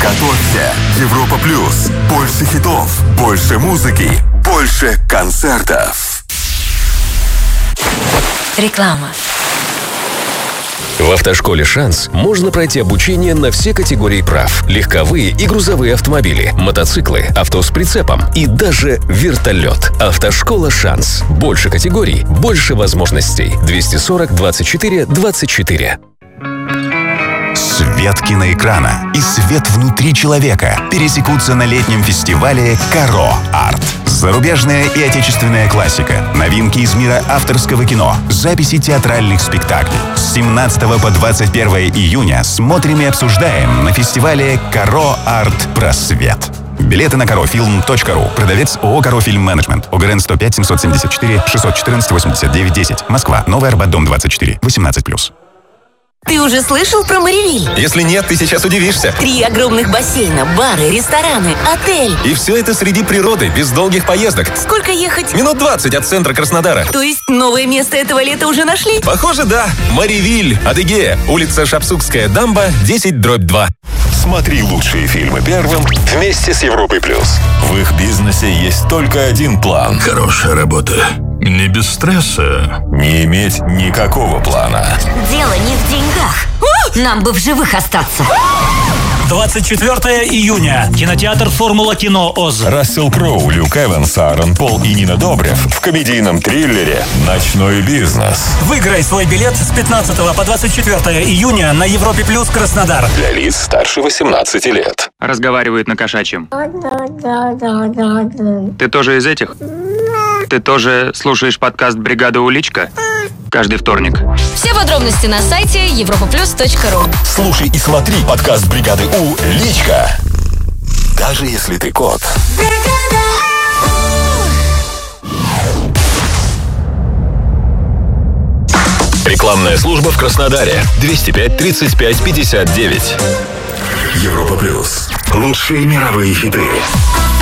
Готовься! Европа Плюс. Больше хитов, больше музыки, больше концертов. Реклама. В автошколе «Шанс» можно пройти обучение на все категории прав. Легковые и грузовые автомобили, мотоциклы, авто с прицепом и даже вертолет. Автошкола «Шанс». Больше категорий, больше возможностей. 240 24 24. Свет киноэкрана и свет внутри человека пересекутся на летнем фестивале «Каро Арт». Зарубежная и отечественная классика, новинки из мира авторского кино, записи театральных спектаклей. С 17 по 21 июня смотрим и обсуждаем на фестивале «Каро Арт. Просвет». Билеты на karofilm.ru. Продавец ООО «Карофильм Менеджмент». ОГРН 105 774 614 89 10. Москва. Новый Арбат, дом 24. 18+. Ты уже слышал про Маревиль? Если нет, ты сейчас удивишься. 3 огромных бассейна, бары, рестораны, отель. И все это среди природы, без долгих поездок. Сколько ехать? Минут 20 от центра Краснодара. То есть новое место этого лета уже нашли? Похоже, да. Маревиль, Адыгея, улица Шапсукская дамба, 10/2. Смотри лучшие фильмы первым вместе с Европой Плюс. В их бизнесе есть только один план. Хорошая работа. Не без стресса. Не иметь никакого плана. Дело не в деньгах. Нам бы в живых остаться. 24 июня. Кинотеатр «Формула кино» ОЗ. Рассел Кроу, Люк Эванс, Аарон Пол и Нина Добрев в комедийном триллере «Ночной бизнес». Выиграй свой билет с 15 по 24 июня на Европе Плюс Краснодар. Для лиц старше 18 лет. Разговаривают на кошачьем. Ты тоже из этих? Ты тоже слушаешь подкаст «Бригада Уличка»? Каждый вторник. Все подробности на сайте europaplus.ru. Слушай и смотри подкаст «Бригады У» личка. Даже если ты кот. Рекламная служба в Краснодаре. 205 35 59. Европа Плюс. Лучшие мировые хиты.